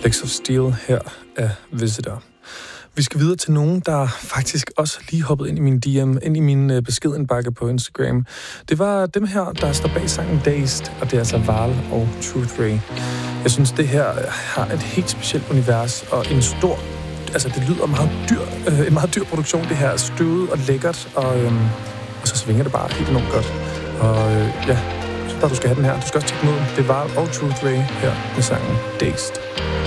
Legs of Steel her af Visitor. Vi skal videre til nogen, der faktisk også lige hoppede ind i min DM, ind i min beskedindbakke på Instagram. Det var dem her, der står bag sangen Dazed, og det er altså Val og Truth Ray. Jeg synes, det her har et helt specielt univers, og en stor, altså det lyder meget dyr, en meget dyr produktion. Det her er støvet og lækkert, og så svinger det bare helt enormt godt. Og ja, så der du skal have den her. Du skal også tjekke den ud. Det var Val og Truth Ray her med sangen Dazed.